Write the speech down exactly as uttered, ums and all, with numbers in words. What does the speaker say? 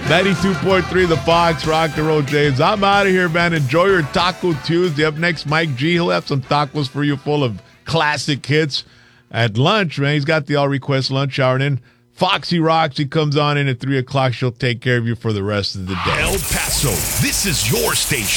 ninety-two point three The Fox, Rock and Roll James. I'm out of here, man. Enjoy your Taco Tuesday. Up next, Mike G. He'll have some tacos for you full of classic hits. At lunch, man, he's got the all-request lunch hour. And then Foxy Roxy comes on in at three o'clock. She'll take care of you for the rest of the day. El Paso, this is your station.